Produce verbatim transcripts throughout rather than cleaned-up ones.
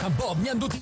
Pop, Ñanduti.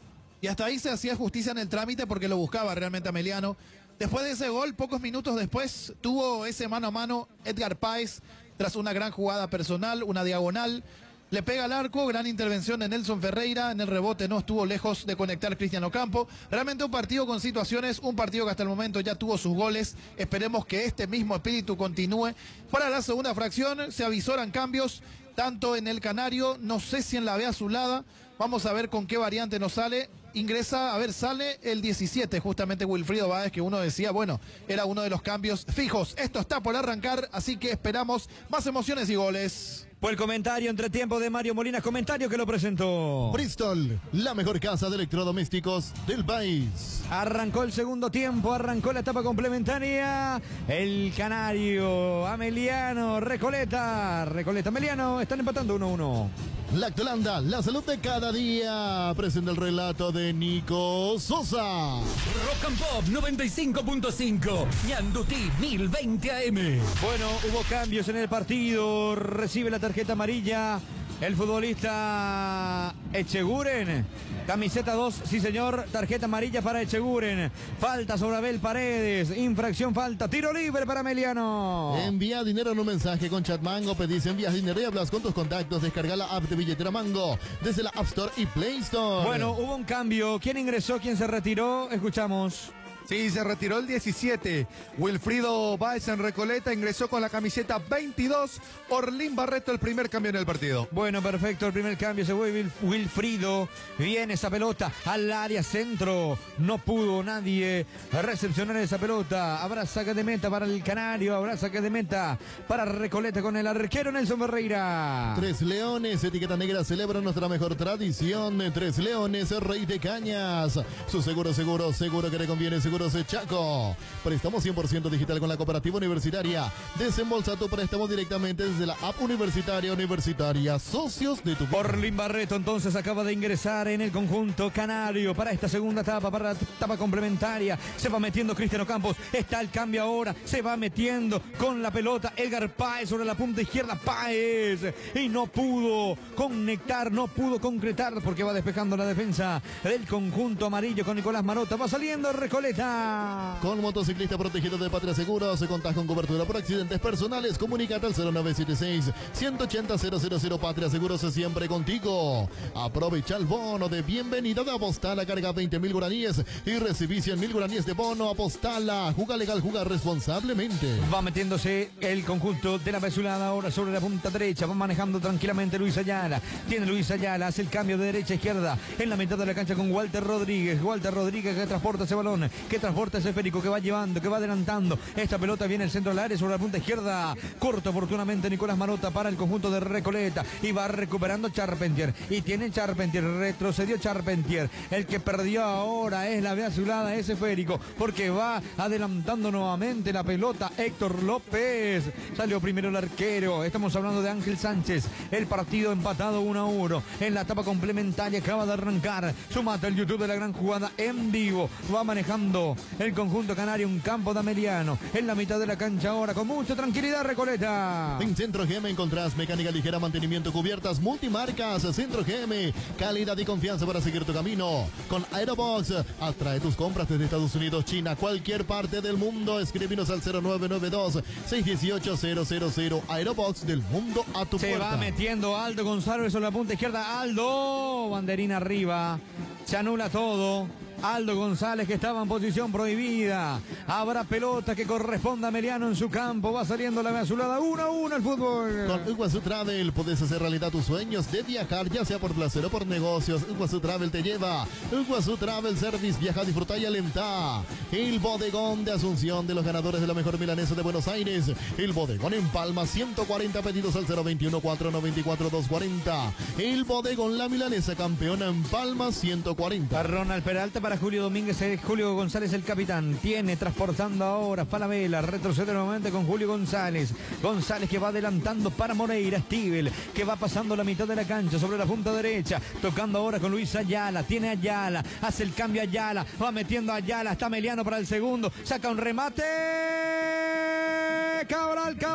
Y hasta ahí se hacía justicia en el trámite porque lo buscaba realmente Ameliano. Después de ese gol, pocos minutos después, tuvo ese mano a mano Edgar Páez tras una gran jugada personal, una diagonal. Le pega al arco, gran intervención de Nelson Ferreira, en el rebote no estuvo lejos de conectar Cristiano Campo. Realmente un partido con situaciones, un partido que hasta el momento ya tuvo sus goles. Esperemos que este mismo espíritu continúe. Para la segunda fracción se avisoran cambios, tanto en el Canario, no sé si en la B azulada. Vamos a ver con qué variante nos sale. Ingresa, a ver, sale el diecisiete, justamente Wilfrido Báez, que uno decía, bueno, era uno de los cambios fijos. Esto está por arrancar, así que esperamos más emociones y goles. Fue el comentario entre tiempo de Mario Molina, comentario que lo presentó Bristol, la mejor casa de electrodomésticos del país. Arrancó el segundo tiempo, arrancó la etapa complementaria. El Canario, Ameliano, Recoleta. Recoleta, Ameliano, están empatando uno a uno. Lactolanda, la salud de cada día. Presenta el relato de Nico Sosa. Rock and Pop noventa y cinco punto cinco. Ñanduti mil veinte A M. Bueno, hubo cambios en el partido. Recibe la tarjeta amarilla el futbolista Echeguren. Camiseta dos, sí señor, tarjeta amarilla para Echeguren. Falta sobre Abel Paredes, infracción, falta, tiro libre para Ameliano. Envía dinero en un mensaje con Chat Mango, pedís envías dinero y hablas con tus contactos. Descarga la app de billetera Mango desde la App Store y Play Store. Bueno, hubo un cambio. ¿Quién ingresó? ¿Quién se retiró? Escuchamos. Sí, se retiró el diecisiete. Wilfrido Báez en Recoleta ingresó con la camiseta veintidós. Orlín Barreto el primer cambio en el partido. Bueno, perfecto, el primer cambio se fue Wil- Wilfrido. Viene esa pelota al área centro. No pudo nadie recepcionar esa pelota. Habrá saque de meta para el Canario. Habrá saque de meta para Recoleta con el arquero Nelson Ferreira. Tres Leones, etiqueta negra, celebra nuestra mejor tradición. Tres Leones, Rey de Cañas. Su seguro, seguro, seguro que le conviene, seguro. Seguros Chaco. Préstamo cien por ciento digital con la cooperativa universitaria. Desembolsa tu préstamo directamente desde la app universitaria universitaria. Socios de tu... Orlín Barreto entonces acaba de ingresar en el conjunto canario para esta segunda etapa, para la etapa complementaria. Se va metiendo Cristiano Campos. Está el cambio ahora. Se va metiendo con la pelota Edgar Páez sobre la punta izquierda. Páez. Y no pudo conectar, no pudo concretar porque va despejando la defensa del conjunto amarillo con Nicolás Marota. Va saliendo Recoleta. Con motociclista protegido de Patria Seguros, se contás con cobertura por accidentes personales. Comunícate al cero nueve siete seis, uno ocho cero, cero cero cero. Patria Seguros es siempre contigo. Aprovecha el bono de bienvenida de Apostala. Carga veinte mil guaraníes y recibí cien mil guaraníes de bono. Apostala. Juga legal, juga responsablemente. Va metiéndose el conjunto de la Pesulada ahora sobre la punta derecha. Va manejando tranquilamente Luis Ayala. Tiene Luis Ayala, hace el cambio de derecha a izquierda en la mitad de la cancha con Walter Rodríguez. Walter Rodríguez que transporta ese balón, que transporta ese esférico, que va llevando, que va adelantando. Esta pelota viene al centro del área sobre la punta izquierda. Corto oportunamente Nicolás Marota para el conjunto de Recoleta. Y va recuperando Charpentier. Y tiene Charpentier. Retrocedió Charpentier. El que perdió ahora es la B azulada, ese esférico. Porque va adelantando nuevamente la pelota Héctor López. Salió primero el arquero. Estamos hablando de Ángel Sánchez. El partido empatado uno a uno. En la etapa complementaria acaba de arrancar. Sumate el YouTube de la gran jugada en vivo. Va manejando el conjunto canario, un campo de Ameliano en la mitad de la cancha ahora con mucha tranquilidad Recoleta. En Centro G M encontrás mecánica ligera, mantenimiento, cubiertas multimarcas. Centro G M, calidad y confianza para seguir tu camino. Con Aerobox, atrae tus compras desde Estados Unidos, China, cualquier parte del mundo. Escríbenos al cero nueve nueve dos, seis uno ocho, cero cero cero. Aerobox, del mundo a tu Se puerta. va metiendo Aldo González sobre la punta izquierda. Aldo, banderina arriba. Se anula todo. Aldo González, que estaba en posición prohibida. Habrá pelota que corresponde a Ameliano en su campo. Va saliendo la azulada uno a uno el fútbol. Con Iguazú Travel puedes hacer realidad tus sueños de viajar, ya sea por placer o por negocios. Iguazú Travel te lleva. Iguazú Travel Service, viaja, disfruta y alentá. El bodegón de Asunción, de los ganadores de la mejor milanesa de Buenos Aires. El bodegón en Palma, ciento cuarenta pedidos al cero veintiuno, cuatrocientos noventa y cuatro, doscientos cuarenta. El bodegón La Milanesa, campeona en Palma, ciento cuarenta. Ronald Peralta para Julio Domínguez, Julio González el capitán. Tiene transportando ahora Falabella, retrocede nuevamente con Julio González. González que va adelantando para Moreira. Stivel que va pasando la mitad de la cancha sobre la punta derecha. Tocando ahora con Luis Ayala. Tiene Ayala. Hace el cambio Ayala. Va metiendo Ayala. Está Ameliano para el segundo. Saca un remate. Cabral, Cabral.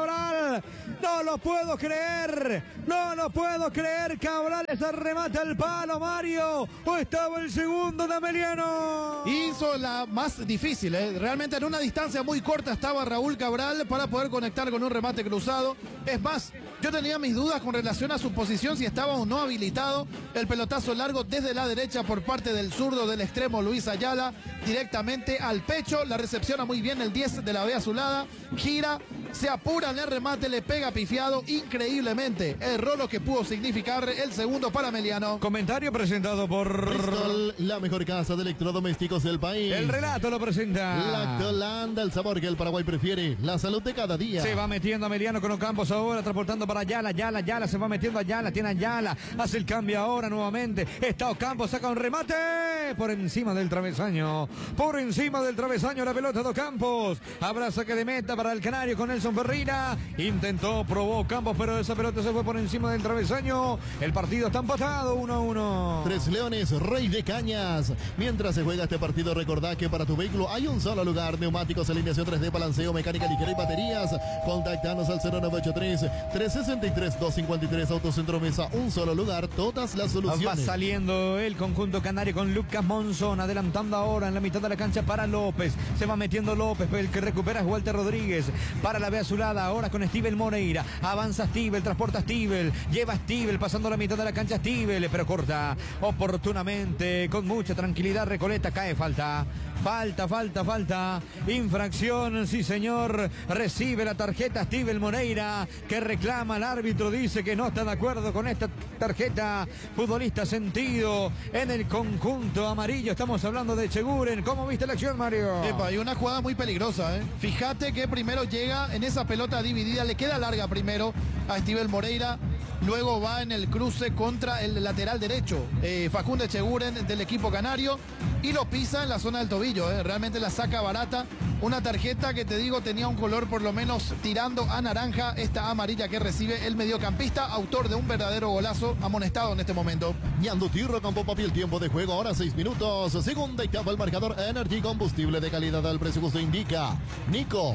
Cabral. No lo puedo creer. No lo puedo creer. Cabral se remata el palo, Mario. O estaba el segundo de Ameliano. Hizo la más difícil, ¿eh? Realmente en una distancia muy corta estaba Raúl Cabral para poder conectar con un remate cruzado. Es más, yo tenía mis dudas con relación a su posición, si estaba o no habilitado. El pelotazo largo desde la derecha por parte del zurdo del extremo Luis Ayala, directamente al pecho. La recepciona muy bien el diez de la B azulada. Gira, se apura en el remate, le pega pifiado increíblemente. Error lo que pudo significar el segundo para Ameliano. Comentario presentado por Bristol, la mejor casa de electrodomésticos del país. El relato lo presenta Lactolanda, el sabor que el Paraguay prefiere. La salud de cada día. Se va metiendo Ameliano con Ocampos ahora, transportando para Ayala, Ayala, Ayala, se va metiendo Ayala, tiene Ayala, hace el cambio ahora nuevamente. Está Ocampos, saca un remate por encima del travesaño. Por encima del travesaño la pelota de Ocampos. Habrá saque de meta para el Canario con Nelson Ferreira. Intentó, probó Campos, pero esa pelota se fue por encima del travesaño. El partido está empatado uno a uno. Tres Leones, Rey de Cañas. Mientras se juega este partido, recordá que para tu vehículo hay un solo lugar. Neumáticos, alineación tres D, balanceo, mecánica ligera y baterías. Contactanos al cero nueve ocho tres, tres seis tres, dos cinco tres. Autocentro Mesa, un solo lugar, todas las soluciones. Va saliendo el conjunto canario con Lucas Monzón, adelantando ahora en la mitad de la cancha para López. Se va metiendo López, el que recupera es Walter Rodríguez. Para la B azulada, ahora con Stivel Moreira. Avanza Stivel, transporta Stivel. Lleva Stivel, pasando la mitad de la cancha Stivel, pero corta oportunamente, con mucha tranquilidad. Recoleta, cae falta. Falta, falta, falta. Infracción, sí señor. Recibe la tarjeta Stivel Moreira, que reclama al árbitro. Dice que no está de acuerdo con esta tarjeta. Futbolista sentido en el conjunto amarillo. Estamos hablando de Echeguren. ¿Cómo viste la acción, Mario? Epa, hay una jugada muy peligrosa, ¿eh? Fíjate que primero llega en esa pelota dividida. Le queda larga primero a Stivel Moreira. Luego va en el cruce contra el lateral derecho, eh, Facundo Echeguren del equipo canario, y lo pisa en la zona del tobillo, eh. Realmente la saca barata. Una tarjeta que te digo tenía un color por lo menos tirando a naranja. Esta amarilla que recibe el mediocampista, autor de un verdadero golazo, amonestado en este momento. Ñandutí Rocampo, papi, el tiempo de juego, ahora seis minutos. Segunda etapa, el marcador Energy, combustible de calidad al precio justo indica Nico.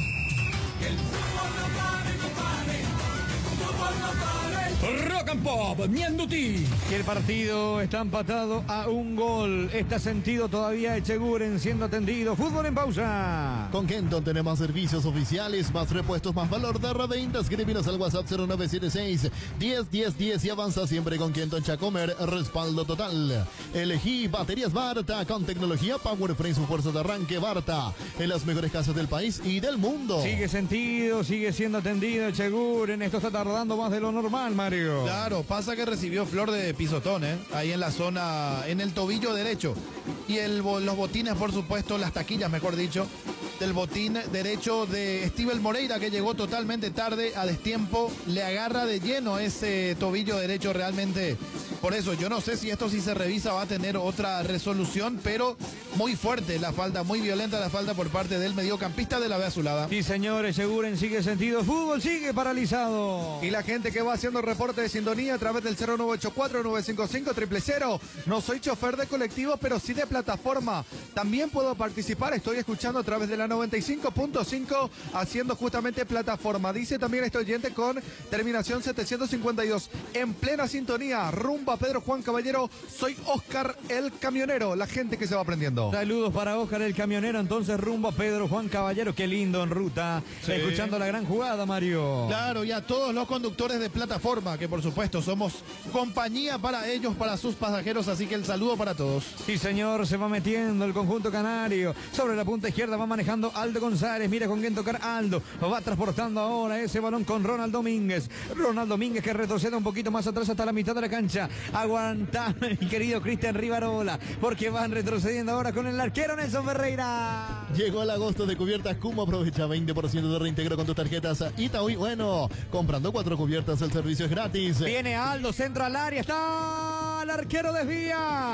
El fútbol no pare, no pare. El fútbol no pare. Rock and Pop, Ñandutí. Que el partido está empatado a un gol. Está sentido todavía Echeguren siendo atendido. Fútbol en pausa. Con Kenton tenemos servicios oficiales, más repuestos, más valor de reventas. Escríbenos al WhatsApp cero nueve siete seis, diez, diez, diez y avanza siempre con Kenton Chacomer. Respaldo total. Elegí baterías Barta con tecnología Power Frame, su fuerza de arranque Barta. En las mejores casas del país y del mundo. Sigue sentido, sigue siendo atendido Echeguren. Esto está tardando más de lo normal, Mario. Claro, pasa que recibió flor de pisotón, ¿eh? Ahí en la zona, en el tobillo derecho. Y el, los botines, por supuesto, las taquillas, mejor dicho, del botín derecho de Stivel Moreira, que llegó totalmente tarde, a destiempo. Le agarra de lleno ese tobillo derecho realmente. Por eso, yo no sé si esto si se revisa va a tener otra resolución, pero muy fuerte la falta, muy violenta la falta por parte del mediocampista de la B azulada. Sí, señores, Echeguren sigue sentido. Fútbol sigue paralizado. Y la gente que va haciendo reporte de sintonía a través del cero nueve ocho cuatro, nueve cinco cinco, cero cero cero. No soy chofer de colectivo, pero sí de plataforma. También puedo participar. Estoy escuchando a través de la noventa y cinco punto cinco, haciendo justamente plataforma. Dice también este oyente con terminación setecientos cincuenta y dos. En plena sintonía, rumbo a Pedro Juan Caballero. Soy Oscar el Camionero. La gente que se va aprendiendo. Saludos para Oscar el Camionero. Entonces rumbo a Pedro Juan Caballero. Qué lindo en ruta. Sí. Escuchando la gran jugada, Mario. Claro, y a todos los conductores de plataforma, que por supuesto somos compañía para ellos, para sus pasajeros, así que el saludo para todos. Sí, señor, se va metiendo el conjunto canario. Sobre la punta izquierda va manejando Aldo González. Mira con quién tocar Aldo. Va transportando ahora ese balón con Ronald Domínguez. Ronald Domínguez que retrocede un poquito más atrás hasta la mitad de la cancha. Aguanta, mi querido Cristian Rivarola, porque van retrocediendo ahora con el arquero Nelson Ferreira. Llegó el agosto de cubiertas Cumo. Aprovecha veinte por ciento de reintegro con tus tarjetas Itaú. Bueno, comprando cuatro cubiertas el servicio es gratis. Viene Aldo, centra al área, está el arquero, desvía.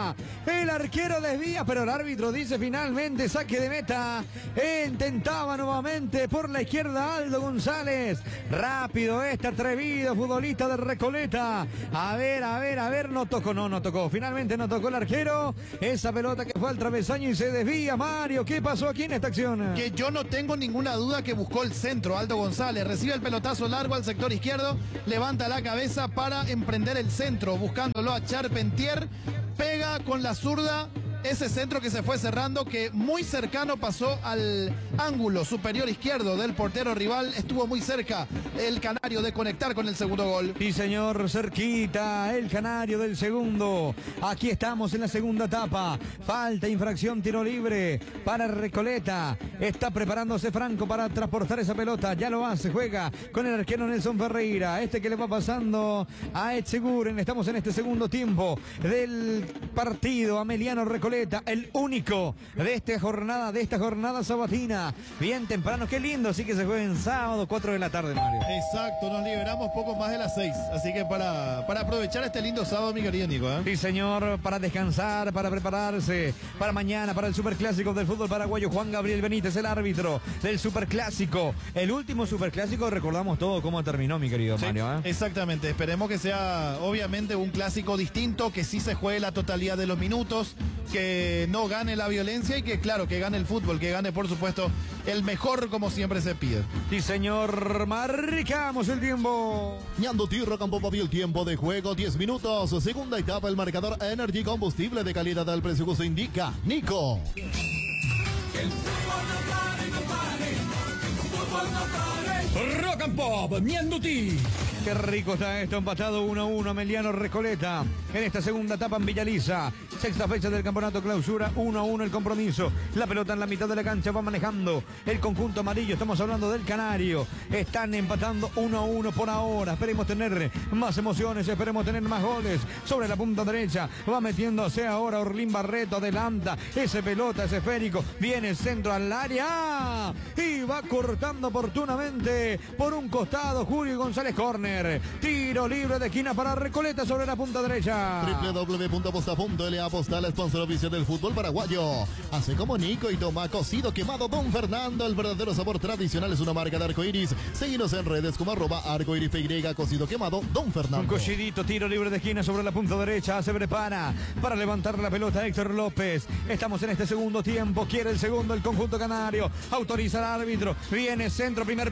El arquero desvía, pero el árbitro dice finalmente saque de meta. Intentaba nuevamente por la izquierda Aldo González. Rápido este atrevido futbolista de Recoleta. A ver, a ver, a ver, no tocó, no, no tocó. Finalmente no tocó el arquero. Esa pelota que fue al travesaño y se desvía. Mario, ¿qué pasó aquí en esta acción? Que yo no tengo ninguna duda que buscó el centro. Aldo González recibe el pelotazo largo al sector izquierdo, levanta la cabeza para emprender el centro, buscándolo a Charpentier. Pega con la zurda ese centro que se fue cerrando, que muy cercano pasó al ángulo superior izquierdo del portero rival. Estuvo muy cerca el canario de conectar con el segundo gol. Sí, señor, cerquita el canario del segundo. Aquí estamos en la segunda etapa. Falta, infracción, tiro libre para Recoleta. Está preparándose Franco para transportar esa pelota. Ya lo hace, juega con el arquero Nelson Ferreira. Este que le va pasando a Etcheguren. Estamos en este segundo tiempo del partido. Ameliano Recoleta, el único de esta jornada, de esta jornada sabatina. Bien temprano, qué lindo, así que se juega en sábado, cuatro de la tarde, Mario. Exacto, nos liberamos poco más de las seis. Así que para, para aprovechar este lindo sábado, mi querido Nico, ¿eh? Sí, señor, para descansar, para prepararse para mañana, para el superclásico del fútbol paraguayo. Juan Gabriel Benítez, el árbitro del superclásico. El último superclásico, recordamos todo cómo terminó, mi querido Sí, Mario, ¿eh? exactamente, esperemos que sea obviamente un clásico distinto, que sí se juegue la totalidad de los minutos, que no gane la violencia y que claro, que gane el fútbol, que gane por supuesto el mejor como siempre se pide. Sí, señor, marcamos el tiempo. Ñando Tierra Campo Pavi, el tiempo de juego, diez minutos. Segunda etapa, el marcador Energy, combustible de calidad al precio que se indica. Nico. Que el fútbol no pare, no pare. Que el fútbol no pare. Rock and Pop, Mianduti. Qué rico está esto, empatado uno a uno, Ameliano Recoleta en esta segunda etapa en Villaliza. Sexta fecha del campeonato clausura, uno a uno el compromiso. La pelota en la mitad de la cancha va manejando el conjunto amarillo, estamos hablando del Canario. Están empatando uno a uno por ahora. Esperemos tener más emociones, esperemos tener más goles. Sobre la punta derecha va metiéndose ahora Orlín Barreto, adelanta ese pelota, ese esférico. Viene el centro al área y va cortando oportunamente por un costado Julio González, córner. Tiro libre de esquina para Recoleta sobre la punta derecha. doble u doble u doble u punto aposta punto ele a Apostal, sponsor oficial del fútbol paraguayo. Hace como Nico y toma cocido quemado Don Fernando. El verdadero sabor tradicional es una marca de arcoiris. Seguinos en redes como arroba arcoiris P Y, cocido quemado Don Fernando. Un cochidito, tiro libre de esquina sobre la punta derecha. Se prepara para levantar la pelota Héctor López. Estamos en este segundo tiempo. Quiere el segundo el conjunto canario. Autoriza el árbitro. Viene centro, primer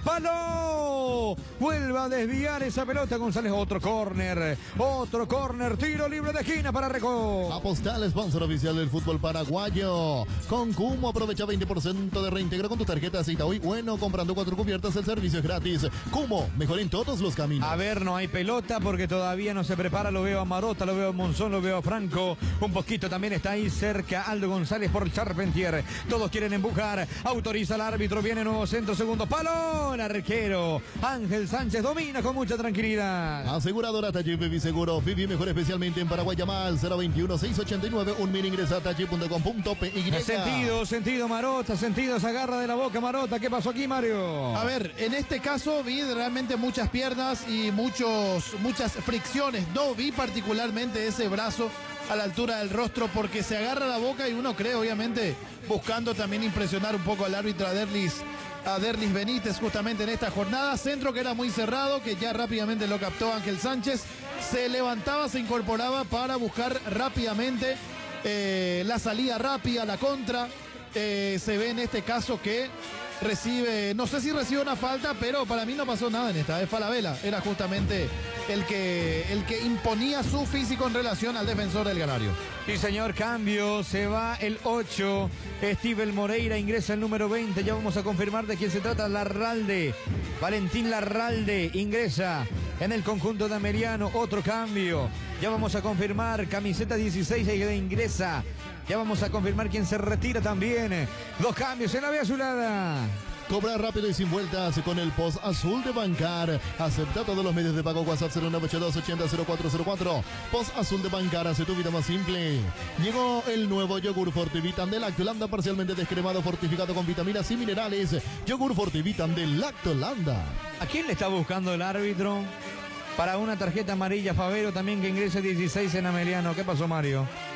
palo. Vuelve a desviar esa pelota González. Otro córner. Otro córner. Tiro libre de esquina para Reco. Apostal, sponsor oficial del fútbol paraguayo. Con Cumo aprovecha veinte por ciento de reintegro con tu tarjeta Cita Hoy. Bueno, comprando cuatro cubiertas, el servicio es gratis. Cumo, mejor en todos los caminos. A ver, no hay pelota porque todavía no se prepara. Lo veo a Marota, lo veo a Monzón, lo veo a Franco. Un poquito también está ahí cerca Aldo González por Charpentier. Todos quieren empujar. Autoriza el árbitro. Viene nuevo centro, segundo palo. El arquero Ángel Sánchez domina con mucha tranquilidad. Aseguradora Tachi Vivi Seguro. Vivi mejor especialmente en Paraguay. Llama al cero veintiuno, seiscientos ochenta y nueve. Un mini ingresa a tachi punto com punto pe y. Sentido, sentido Marota, sentido se agarra de la boca Marota. ¿Qué pasó aquí, Mario? A ver, en este caso vi realmente muchas piernas y muchos, muchas fricciones. No vi particularmente ese brazo a la altura del rostro porque se agarra la boca y uno cree, obviamente, buscando también impresionar un poco al árbitro Aderlis, Aderlis Benítez justamente en esta jornada. Centro que era muy cerrado, que ya rápidamente lo captó Ángel Sánchez. Se levantaba, se incorporaba para buscar rápidamente eh, la salida rápida, la contra. Eh, se ve en este caso que recibe, no sé si recibe una falta, pero para mí no pasó nada en esta. Es Falabella, era justamente el que, el que imponía su físico en relación al defensor del Canario. Sí, señor, cambio, se va el ocho, Steven Moreira ingresa el número veinte, ya vamos a confirmar de quién se trata. Larralde, Valentín Larralde ingresa en el conjunto de Ameliano, otro cambio, ya vamos a confirmar, camiseta dieciséis ingresa. Ya vamos a confirmar quién se retira también. Dos cambios en la vía azulada. Cobra rápido y sin vueltas con el post azul de Bancar. Acepta todos los medios de pago. WhatsApp cero nueve ocho dos ochenta cero cuatro cero cuatro. Post azul de Bancar hace tu vida más simple. Llegó el nuevo yogur Fortivitan de Lactolanda, parcialmente descremado, fortificado con vitaminas y minerales. Yogur Fortivitan de Lactolanda. ¿A quién le está buscando el árbitro? Para una tarjeta amarilla, Favero también que ingrese dieciséis en Ameliano. ¿Qué pasó, Mario?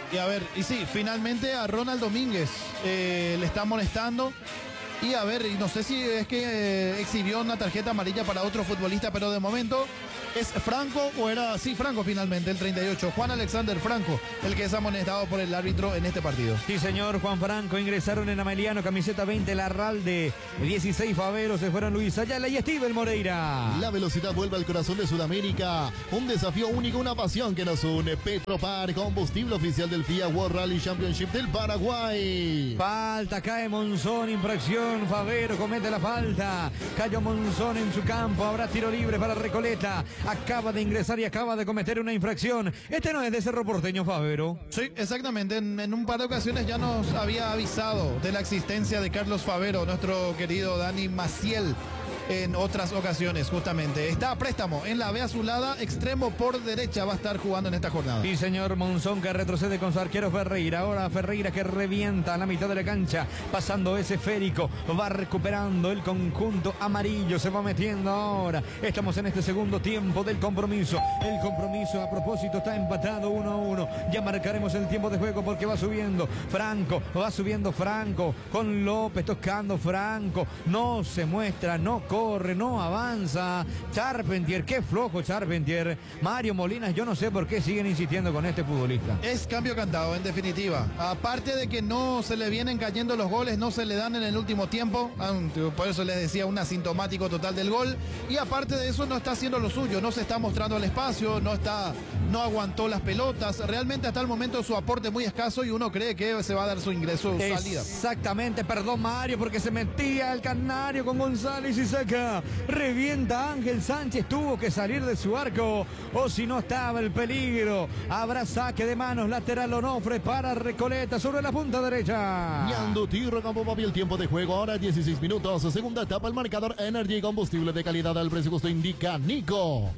Y a ver, y sí, finalmente a Ronald Domínguez eh, le está molestando. Y a ver, y no sé si es que eh, exhibió una tarjeta amarilla para otro futbolista, pero de momento es Franco, o era, sí, Franco finalmente, el treinta y ocho, Juan Alexander Franco, el que es amonestado por el árbitro en este partido. Sí, señor, Juan Franco. Ingresaron en Ameliano, camiseta veinte, Larralde, dieciséis, Favero, se fueron Luis Ayala y Steven Moreira. La velocidad vuelve al corazón de Sudamérica. Un desafío único, una pasión que nos une. Petropar, combustible oficial del F I A World Rally Championship del Paraguay. Falta, cae Monzón, infracción. Favero comete la falta. Cayó Monzón en su campo. Habrá tiro libre para Recoleta. Acaba de ingresar y acaba de cometer una infracción. Este no es de Cerro Porteño, Favero. Sí, exactamente. En, en un par de ocasiones ya nos había avisado de la existencia de Carlos Favero, nuestro querido Dani Maciel. En otras ocasiones, justamente. Está a préstamo en la B azulada, extremo por derecha, va a estar jugando en esta jornada. Sí, señor. Monzón que retrocede con su arquero Ferreira. Ahora Ferreira que revienta a la mitad de la cancha, pasando ese esférico. Va recuperando el conjunto amarillo. Se va metiendo ahora. Estamos en este segundo tiempo del compromiso. El compromiso, a propósito, está empatado uno a uno. Ya marcaremos el tiempo de juego porque va subiendo Franco. Va subiendo Franco con López tocando Franco. No se muestra, no corre. Corre, no avanza. Charpentier, qué flojo Charpentier. Mario Molinas, yo no sé por qué siguen insistiendo con este futbolista. Es cambio cantado, en definitiva. Aparte de que no se le vienen cayendo los goles, no se le dan en el último tiempo. Por eso les decía, un asintomático total del gol. Y aparte de eso, no está haciendo lo suyo. No se está mostrando el espacio, no está, no aguantó las pelotas. Realmente hasta el momento su aporte muy escaso y uno cree que se va a dar su ingreso, su salida. Exactamente, perdón Mario, porque se metía el canario con González y saca. Revienta Ángel Sánchez, tuvo que salir de su arco, o si no estaba el peligro. Habrá saque de manos lateral Onofre para Recoleta sobre la punta derecha. Ñando Tiro, campo papi, el tiempo de juego ahora dieciséis minutos. Segunda etapa, el marcador Energy y combustible de calidad al precio justo indica Nico.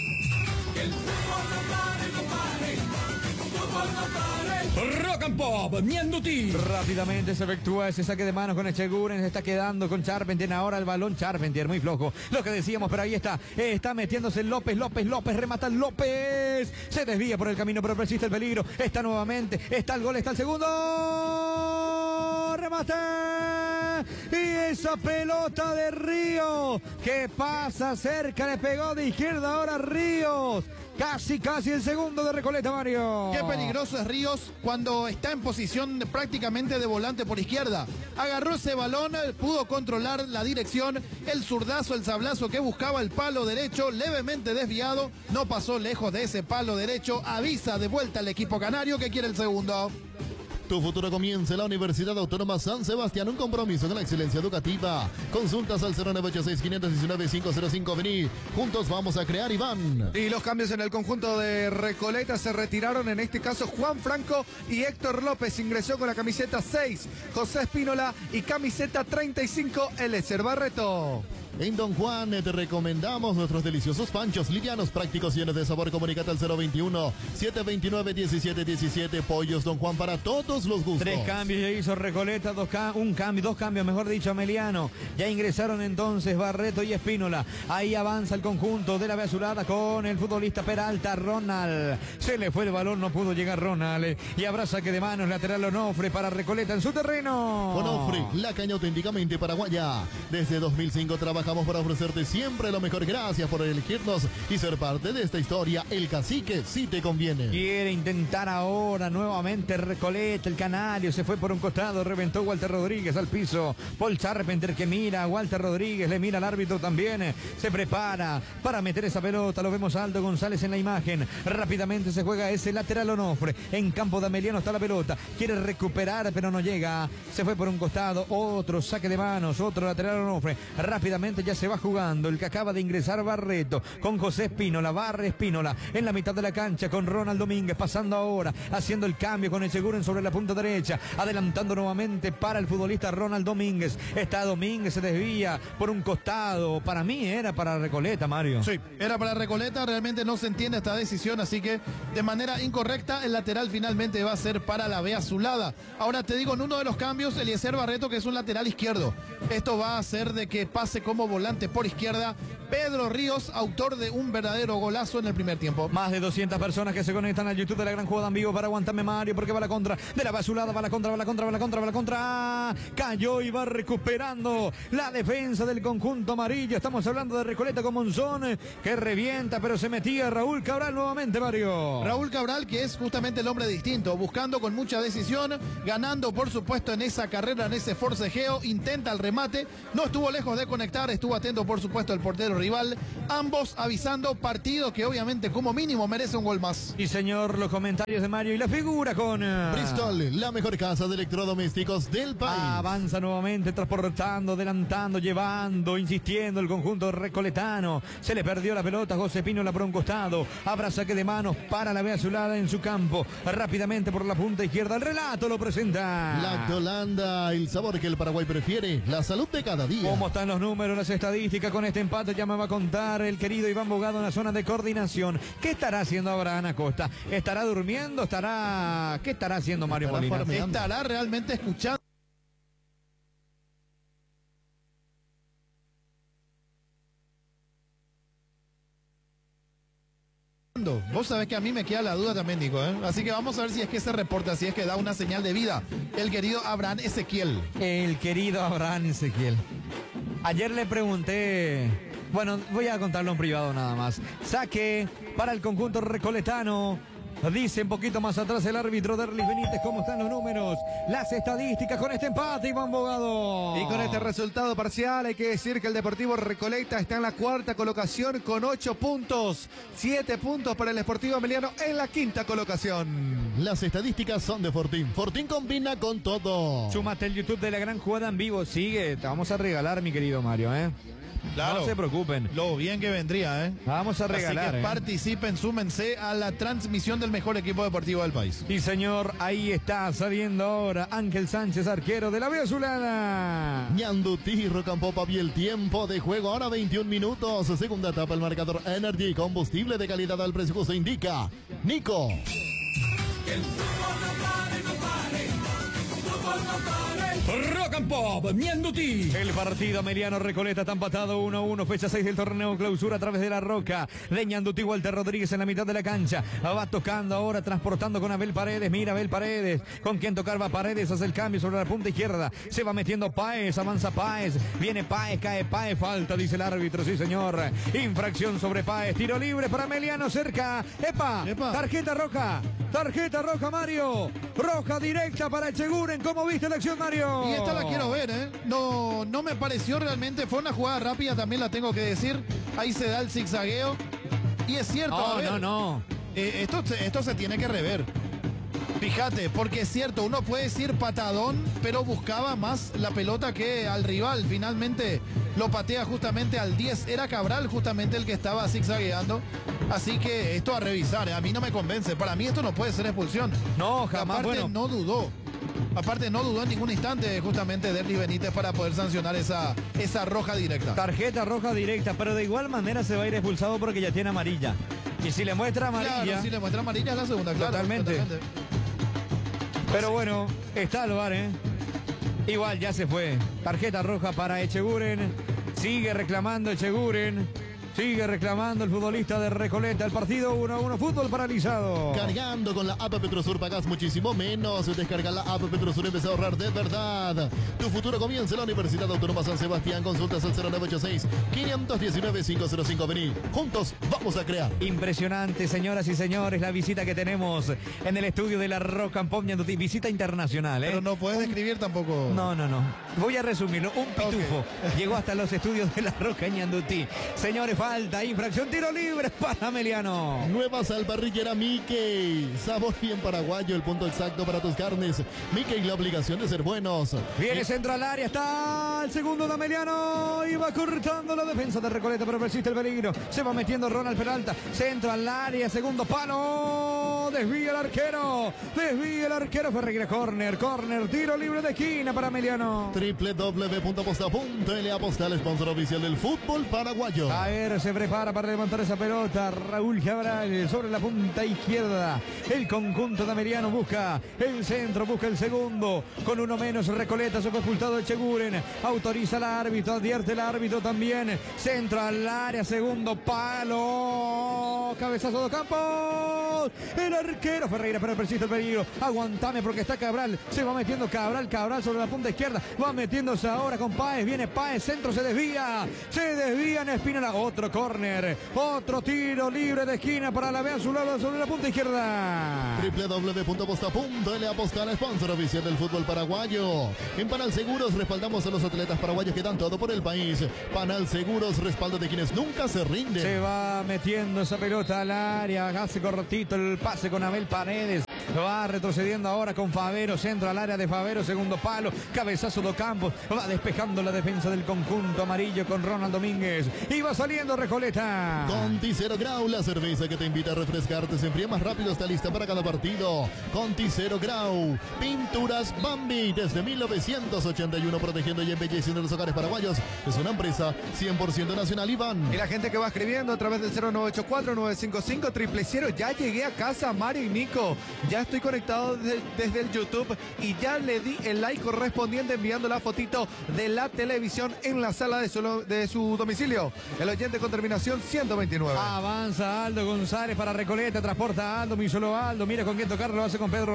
El fútbol no pare, no pare, el fútbol no pare. Rock and Pop, Ñanduti. Rápidamente se efectúa ese saque de manos con Echeguren, se está quedando con Charpentier, ahora el balón Charpentier, muy flojo, lo que decíamos, pero ahí está, está metiéndose López, López, López, remata López, se desvía por el camino, pero persiste el peligro, está nuevamente, está el gol, está el segundo, remate, y esa pelota de Ríos, que pasa cerca, le pegó de izquierda ahora Ríos. Casi, casi el segundo de Recoleta, Mario. Qué peligroso es Ríos cuando está en posición de, prácticamente de volante por izquierda. Agarró ese balón, pudo controlar la dirección, el zurdazo, el sablazo que buscaba el palo derecho, levemente desviado, no pasó lejos de ese palo derecho, avisa de vuelta al equipo canario que quiere el segundo. Tu futuro comienza en la Universidad Autónoma San Sebastián, un compromiso con la excelencia educativa. Consultas al cero nueve ocho seis, cinco uno nueve, cinco cero cinco. Vení, juntos vamos a crear, Iván. Y los cambios en el conjunto de Recoleta se retiraron, en este caso Juan Franco y Héctor López. Ingresó con la camiseta seis, José Espínola, y camiseta treinta y cinco, Eliezer Barreto. En Don Juan te recomendamos nuestros deliciosos panchos livianos, prácticos, llenos de sabor. Comunicate al cero veintiuno, setecientos veintinueve, diecisiete diecisiete. Pollos Don Juan para todos los gustos. Tres cambios ya hizo Recoleta, dos ca un cambio, dos cambios, mejor dicho, Ameliano. Ya ingresaron entonces Barreto y Espínola. Ahí avanza el conjunto de la B azulada con el futbolista Peralta, Ronald. Se le fue el balón, no pudo llegar Ronald. Y habrá saque de manos lateral Onofre para Recoleta en su terreno. Onofre, la caña auténticamente paraguaya. Desde dos mil cinco trabajamos para ofrecerte siempre lo mejor. Gracias por elegirnos y ser parte de esta historia. El Cacique sí te conviene. Quiere intentar ahora nuevamente Recoleta, el canario se fue por un costado, reventó Walter Rodríguez al piso. Paul Charpentier que mira a Walter Rodríguez, le mira al árbitro también, se prepara para meter esa pelota. Lo vemos a Aldo González en la imagen. Rápidamente se juega ese lateral Onofre. En campo de Ameliano está la pelota, quiere recuperar pero no llega, se fue por un costado. Otro saque de manos, otro lateral Onofre. Rápidamente ya se va jugando el que acaba de ingresar Barreto con José Espínola, barre Espínola en la mitad de la cancha con Ronald Domínguez, pasando ahora, haciendo el cambio con Echeguren sobre la punta derecha, adelantando nuevamente para el futbolista Ronald Domínguez. Está Domínguez, se desvía por un costado. Para mí era para Recoleta, Mario. Sí, era para Recoleta, realmente no se entiende esta decisión, así que de manera incorrecta el lateral finalmente va a ser para la B azulada. Ahora te digo, en uno de los cambios, Eliezer Barreto, que es un lateral izquierdo. Esto va a hacer de que pase como como volante por izquierda. Pedro Ríos, autor de un verdadero golazo en el primer tiempo. Más de doscientas personas que se conectan al YouTube de la gran jugada en vivo para aguantarme Mario, porque va la contra de la basulada, va la contra, va la contra, va la contra, va la contra. Cayó y va recuperando la defensa del conjunto amarillo. Estamos hablando de Recoleta con Monzón, que revienta, pero se metía Raúl Cabral nuevamente, Mario. Raúl Cabral, que es justamente el hombre distinto, buscando con mucha decisión, ganando por supuesto en esa carrera, en ese forcejeo, intenta el remate, no estuvo lejos de conectar, estuvo atento por supuesto el portero rival, ambos avisando partido que obviamente como mínimo merece un gol más. Y señor, los comentarios de Mario y la figura con uh... Bristol, la mejor casa de electrodomésticos del país. Avanza nuevamente, transportando, adelantando, llevando, insistiendo el conjunto recoletano. Se le perdió la pelota, José Pino la por un costado. Habrá saque de manos para la Beazulada en su campo. Rápidamente por la punta izquierda, el relato lo presenta Lactolanda, el sabor que el Paraguay prefiere, la salud de cada día. ¿Cómo están los números, las estadísticas con este empate? Ya me va a contar el querido Iván Bogado en la zona de coordinación. ¿Qué estará haciendo Abraham Acosta? ¿Estará durmiendo? ¿Estará... ¿Qué estará haciendo Mario Molina? Estará realmente escuchando. Vos sabés que a mí me queda la duda también, Nico, ¿eh? Así que vamos a ver si es que se reporta, si es que da una señal de vida el querido Abraham Ezequiel. El querido Abraham Ezequiel. Ayer le pregunté, bueno, voy a contarlo en privado nada más. Saque para el conjunto recoletano. Dice un poquito más atrás el árbitro Derlis Benítez cómo están los números, las estadísticas con este empate, Iván Bogado. Y con este resultado parcial hay que decir que el Deportivo Recoleta está en la cuarta colocación con ocho puntos. siete puntos para el Sportivo Emiliano en la quinta colocación. Las estadísticas son de Fortín. Fortín combina con todo. Súmate el YouTube de la gran jugada en vivo. Sigue, te vamos a regalar, mi querido Mario, ¿eh? Claro, no se preocupen. Lo bien que vendría, ¿eh? Vamos a regalar. Así que ¿eh? participen, súmense a la transmisión del mejor equipo deportivo del país. Y señor, ahí está saliendo ahora Ángel Sánchez, arquero de la Beazulada. Ñandutí, Rocampopa, y el tiempo de juego ahora veintiún minutos. Segunda etapa, el marcador Energy, combustible de calidad al precio justo indica Nico. Que el fútbol no pare, no pare, fútbol no pare. Rock and Pop, Ñandutí. El partido Emiliano Recoleta está empatado uno a uno, fecha seis del torneo clausura a través de la roca de Ñandutí. Walter Rodríguez en la mitad de la cancha, va tocando ahora, transportando con Abel Paredes, mira Abel Paredes, con quien tocar va Paredes, hace el cambio sobre la punta izquierda, se va metiendo Páez, avanza Páez, viene Páez, cae Páez, falta, dice el árbitro, sí señor, infracción sobre Páez, tiro libre para Emiliano cerca, epa, Epa. tarjeta roja, tarjeta roja Mario, roja directa para Echeguren, ¿cómo viste la acción Mario? Y esta la quiero ver, ¿eh? No, no me pareció realmente, fue una jugada rápida, también la tengo que decir. Ahí se da el zigzagueo. Y es cierto, No, a ver, no, no. eh, esto, esto se tiene que rever. Fíjate, porque es cierto, uno puede decir patadón, pero buscaba más la pelota que al rival. Finalmente lo patea justamente al diez. Era Cabral justamente el que estaba zigzagueando. Así que esto a revisar, ¿eh? A mí no me convence. Para mí esto no puede ser expulsión. No, jamás, Aparte bueno. no dudó. Aparte no dudó en ningún instante justamente Derlis Benítez para poder sancionar esa, esa roja directa. Tarjeta roja directa, pero de igual manera se va a ir expulsado porque ya tiene amarilla. Y si le muestra amarilla... Claro, si le muestra amarilla es la segunda, claro. Totalmente. totalmente. Pero bueno, está el V A R, ¿eh? Igual ya se fue. Tarjeta roja para Echeguren. Sigue reclamando Echeguren. Sigue reclamando el futbolista de Recoleta. El partido uno a uno, fútbol paralizado. Cargando con la app Petrosur pagas muchísimo menos. Descarga la app Petrosur y empieza a ahorrar de verdad. Tu futuro comienza en la Universidad Autónoma San Sebastián. Consultas al cero nueve ocho seis, cinco uno nueve, cinco cero cinco. Vení, juntos vamos a crear. Impresionante, señoras y señores, la visita que tenemos en el estudio de la Rock and Pop Ñandutí. Visita internacional, ¿eh? Pero no puedes describir tampoco. No, no, no. Voy a resumirlo. Un pitufo llegó hasta los estudios de la Roca Ñandutí. Señores, falta, infracción, tiro libre para Emiliano. Nueva salparrillera Mickey. Sabor bien paraguayo, el punto exacto para tus carnes. Mickey, la obligación de ser buenos. Viene centro al área, está el segundo de Emiliano. Y va cortando la defensa de Recoleta, pero persiste el peligro. Se va metiendo Ronald Peralta. Centro al área, segundo palo. No, desvía el arquero. Desvía el arquero. Ferreira, corner, corner, tiro libre de esquina para Emiliano. doble u doble u doble u punto aposta punto ele, Aposta, el sponsor oficial del fútbol paraguayo. A ver, se prepara para levantar esa pelota. Raúl Cabral sobre la punta izquierda. El conjunto de Emiliano busca el centro, busca el segundo. Con uno menos, Recoleta, se fue expulsado de Cheguren. Autoriza el árbitro, advierte el árbitro también. Centro al área, segundo palo. Cabezazo de Campos. El arquero Ferreira, pero persiste el peligro. Aguantame porque está Cabral. Se va metiendo Cabral, Cabral sobre la punta izquierda. Va metiéndose ahora con Páez. Viene Páez, centro, se desvía. Se desvía en Espinola. Otro córner. Otro tiro libre de esquina para la Vea Zulada sobre la punta izquierda. doble u doble u doble u punto aposta punto ele, Aposta, el sponsor oficial del fútbol paraguayo. En Panal Seguros respaldamos a los atletas paraguayos que dan todo por el país. Panal Seguros, respaldo de quienes nunca se rinden. Se va metiendo esa pelota al área. Hace cortito el pase con Abel Paredes. Va retrocediendo ahora con Favero. Centro al área de Favero. Segundo palo. Cabezazo de Campos. Va despejando la defensa del conjunto amarillo con Ronald Domínguez. Y va saliendo Recoleta. Conti Cero Grau, la cerveza que te invita a refrescarte. Se enfría más rápido, está lista para cada partido. Conti Cero Grau. Pinturas Bambi. Desde mil novecientos ochenta y uno protegiendo y embelleciendo los hogares paraguayos. Es una empresa cien por ciento nacional, Iván. Y la gente que va escribiendo a través del cero nueve ocho cuatro nueve cinco cinco triple cero. Ya llegué a casa, Mario y Nico. Ya estoy conectado desde, desde el YouTube y ya le di el like correspondiente enviando la fotito de la televisión en la sala de su, de su domicilio. El oyente con terminación ciento veintinueve. Avanza Aldo González para Recoleta. Transporta a Aldo, mi solo Aldo. Mira con quién tocar, lo hace con Pedro